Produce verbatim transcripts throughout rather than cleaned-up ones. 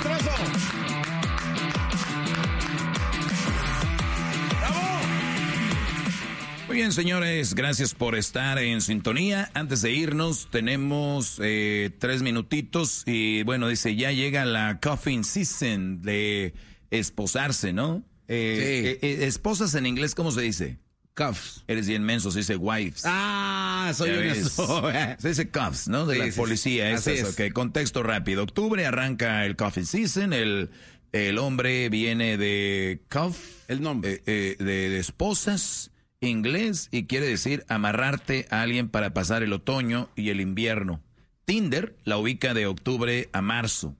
maestroso! Muy bien, señores, gracias por estar en sintonía. Antes de irnos, tenemos eh, tres minutitos y bueno, dice, ya llega la coffin season de esposarse, ¿no? Eh, sí. eh, esposas en inglés, ¿cómo se dice? Cuffs. Eres bien menso, se dice wives. Ah, soy un eso. Se dice cuffs, ¿no? De sí, la sí, policía. Sí. Esas, es. Ok, contexto rápido. Octubre arranca el coffin season, el, el hombre viene de cuff. El nombre. Eh, eh, de, de esposas. Inglés y quiere decir amarrarte a alguien para pasar el otoño y el invierno. Tinder la ubica de octubre a marzo.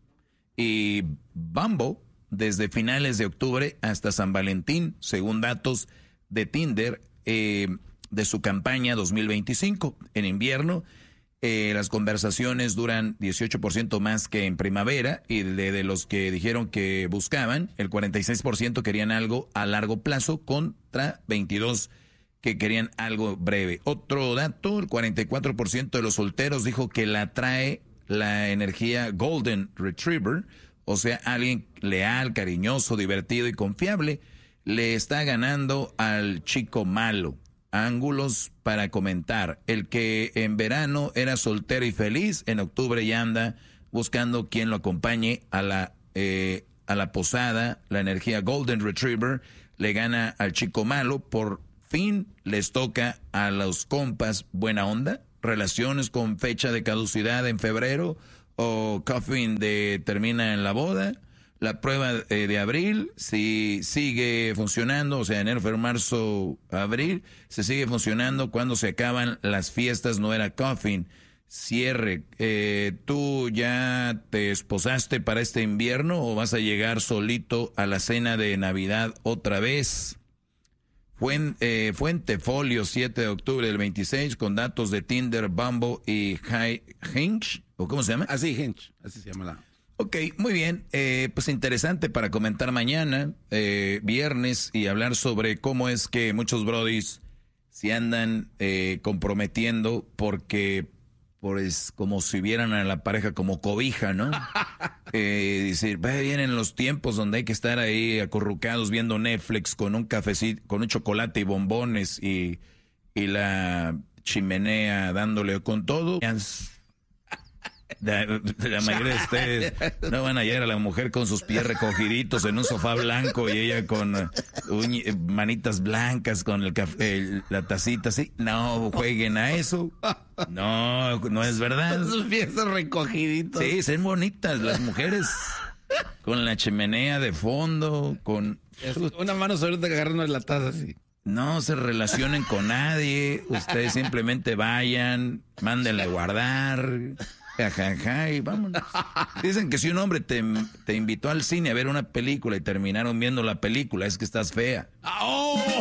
Y Bumble desde finales de octubre hasta San Valentín, según datos de Tinder eh, de su campaña dos mil veinticinco. En invierno eh, las conversaciones duran dieciocho por ciento más que en primavera y de, de los que dijeron que buscaban, el cuarenta y seis por ciento querían algo a largo plazo contra veintidós por ciento que querían algo breve. Otro dato, el cuarenta y cuatro por ciento de los solteros dijo que la atrae la energía Golden Retriever, o sea, alguien leal, cariñoso, divertido y confiable, le está ganando al chico malo. Ángulos para comentar. El que en verano era soltero y feliz, en octubre ya anda buscando quien lo acompañe a la, eh, a la posada. La energía Golden Retriever le gana al chico malo. Por fin les toca a los compas buena onda, relaciones con fecha de caducidad en febrero o coffin de termina en la boda. La prueba eh, de abril, si sigue funcionando, o sea, enero, febrero, marzo, abril, se sigue funcionando cuando se acaban las fiestas, no era coffin. Cierre, eh, ¿tú ya te esposaste para este invierno o vas a llegar solito a la cena de Navidad otra vez? Fuente, eh, Fuente Folio, siete de octubre del veintiséis, con datos de Tinder, Bumble y Hinge, ¿o cómo se llama? Así, Hinge, así se llama la... Ok, muy bien, eh, pues interesante para comentar mañana, eh, viernes, y hablar sobre cómo es que muchos brodis se andan eh, comprometiendo porque, pues, como si vieran a la pareja como cobija, ¿no? Eh, decir, vienen los tiempos donde hay que estar ahí acurrucados viendo Netflix con un cafecito, con un chocolate y bombones y, y la chimenea dándole con todo. La, la mayoría de ustedes no van a hallar a la mujer con sus pies recogiditos en un sofá blanco y ella con uñ, manitas blancas con el café, el, la tacita así. No jueguen a eso. No, no es verdad. Sus pies recogiditos. Sí, son bonitas las mujeres con la chimenea de fondo, con una mano sobre otra agarrando la taza así. No se relacionen con nadie. Ustedes simplemente vayan, mándenle a guardar. Jajaja, y vámonos. Dicen que si un hombre te, te invitó al cine a ver una película y terminaron viendo la película, es que estás fea. ¡Oh!